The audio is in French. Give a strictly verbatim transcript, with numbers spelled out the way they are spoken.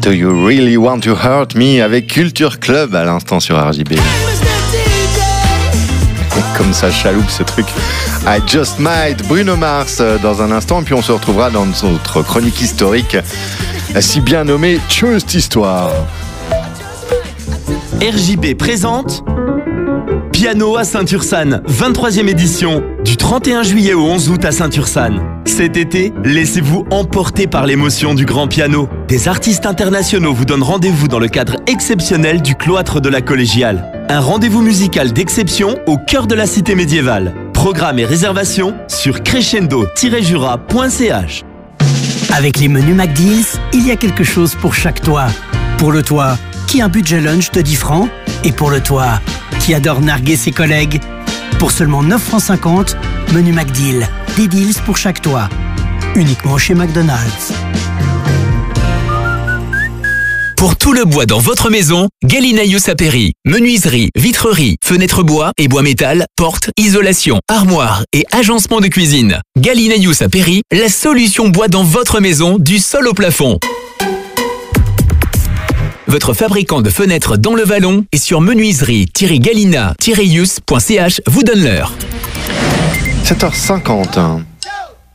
Do You Really Want to Hurt Me avec Culture Club à l'instant sur R J B. Comme ça chaloupe ce truc. I Just Might, Bruno Mars dans un instant, et puis on se retrouvera dans notre chronique historique, si bien nommée Trust Histoire. R J B présente Piano à Saint-Ursanne, vingt-troisième édition, du trente et un juillet au onze août à Saint-Ursanne. Cet été, laissez-vous emporter par l'émotion du grand piano. Des artistes internationaux vous donnent rendez-vous dans le cadre exceptionnel du cloître de la Collégiale. Un rendez-vous musical d'exception au cœur de la cité médiévale. Programme et réservation sur crescendo tiret jura point c h. Avec les menus McDeals, il y a quelque chose pour chaque toit. Pour le toit qui a un budget lunch de dix francs, et pour le toit qui adore narguer ses collègues. Pour seulement neuf francs cinquante, menu McDeal. Des deals pour chaque toit. Uniquement chez McDonald's. Pour tout le bois dans votre maison, Galinaïus Saperi. Menuiserie, vitrerie, fenêtres bois et bois métal, portes, isolation, armoire et agencement de cuisine. Galinaïus Saperi, la solution bois dans votre maison du sol au plafond. Votre fabricant de fenêtres dans le Vallon et sur menuiserie tiret galina tiret ius point c h vous donne l'heure. sept heures cinquante.